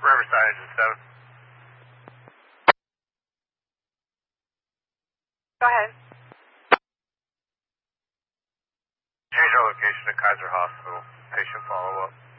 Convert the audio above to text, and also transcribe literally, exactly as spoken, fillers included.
Riverside Engine seven. Go ahead. Change our location to Kaiser Hospital. Patient follow-up.